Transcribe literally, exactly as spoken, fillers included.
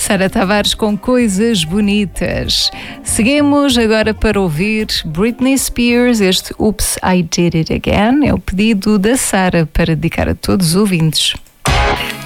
Sara Tavares com Coisas Bonitas. Seguimos agora para ouvir Britney Spears, este Oops, I Did It Again. É o pedido da Sara para dedicar a todos os ouvintes.